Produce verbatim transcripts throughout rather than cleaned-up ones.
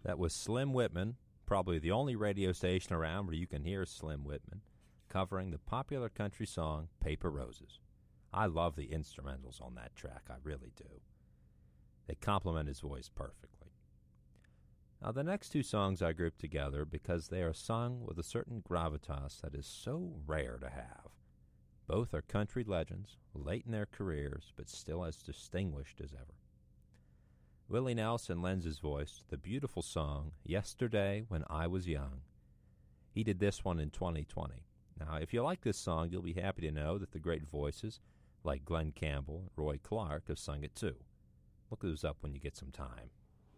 That was Slim Whitman, probably the only radio station around where you can hear Slim Whitman, covering the popular country song Paper Roses. I love the instrumentals on that track, I really do. They complement his voice perfectly. Now, the next two songs I grouped together because they are sung with a certain gravitas that is so rare to have. Both are country legends, late in their careers, but still as distinguished as ever. Willie Nelson lends his voice to the beautiful song, Yesterday When I Was Young. He did this one in twenty twenty. Now, if you like this song, you'll be happy to know that the great voices like Glenn Campbell and Roy Clark have sung it too. Look those up when you get some time.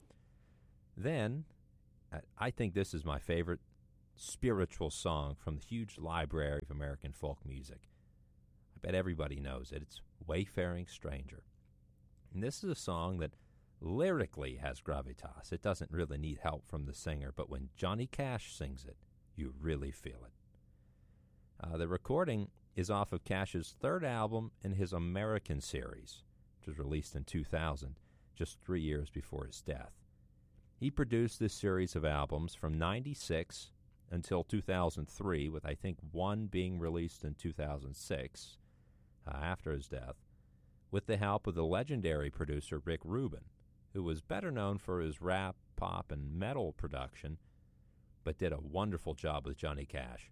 Then, I think this is my favorite spiritual song from the huge library of American folk music. I bet everybody knows it. It's Wayfaring Stranger. And this is a song that lyrically has gravitas. It doesn't really need help from the singer, but when Johnny Cash sings it, you really feel it. Uh, the recording is off of Cash's third album in his American series, which was released in two thousand, just three years before his death. He produced this series of albums from ninety-six until two thousand three, with I think one being released in two thousand six, uh, after his death, with the help of the legendary producer Rick Rubin, who was better known for his rap, pop, and metal production, but did a wonderful job with Johnny Cash.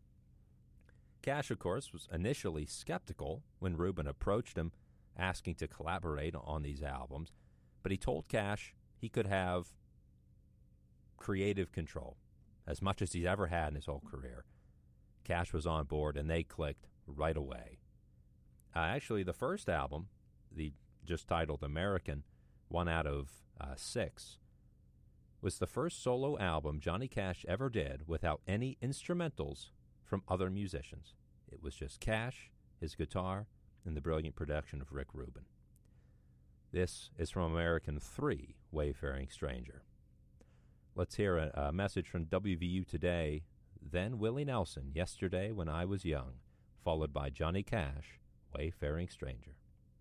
Cash, of course, was initially skeptical when Rubin approached him asking to collaborate on these albums, but he told Cash he could have creative control, as much as he's ever had in his whole career. Cash was on board, and they clicked right away. Uh, actually, the first album, the just titled American, one out of uh, six, was the first solo album Johnny Cash ever did without any instrumentals from other musicians. It was just Cash, his guitar, and the brilliant production of Rick Rubin. This is from American three, Wayfaring Stranger. Let's hear a, a message from W V U Today, then Willie Nelson, Yesterday When I Was Young, followed by Johnny Cash, Wayfaring Stranger.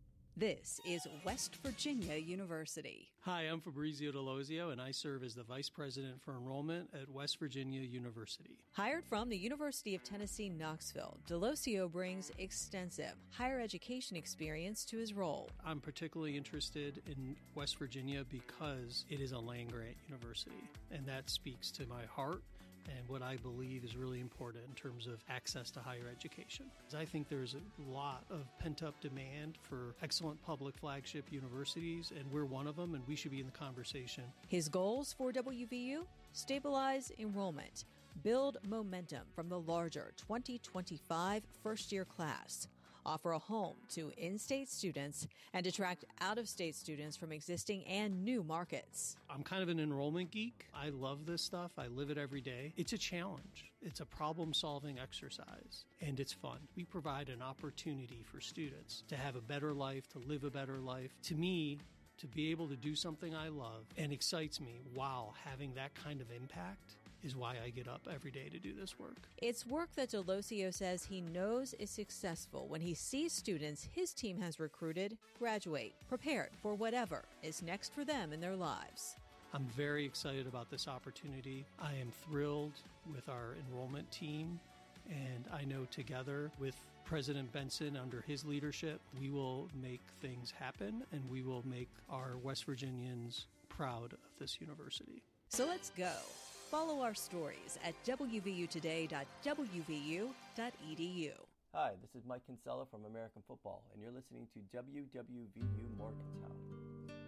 This is West Virginia University. Hi, I'm Fabrizio Delosio, and I serve as the Vice President for Enrollment at West Virginia University. Hired from the University of Tennessee, Knoxville, Delosio brings extensive higher education experience to his role. I'm particularly interested in West Virginia because it is a land-grant university, and that speaks to my heart and what I believe is really important in terms of access to higher education. I think there's a lot of pent-up demand for excellent public flagship universities, and we're one of them, and we should be in the conversation. His goals for W V U? Stabilize enrollment, build momentum from the larger twenty twenty-five first-year class, offer a home to in-state students, and attract out-of-state students from existing and new markets. I'm kind of an enrollment geek. I love this stuff. I live it every day. It's a challenge. It's a problem-solving exercise, and it's fun. We provide an opportunity for students to have a better life, to live a better life. To me, to be able to do something I love and excites me while having that kind of impact is why I get up every day to do this work. It's work that Delosio says he knows is successful when he sees students his team has recruited graduate, prepared for whatever is next for them in their lives. I'm very excited about this opportunity. I am thrilled with our enrollment team, and I know together with President Benson, under his leadership, we will make things happen, and we will make our West Virginians proud of this university. So let's go. Follow our stories at w v u today dot w v u dot e d u. Hi, this is Mike Kinsella from American Football, and you're listening to W W V U Morgantown.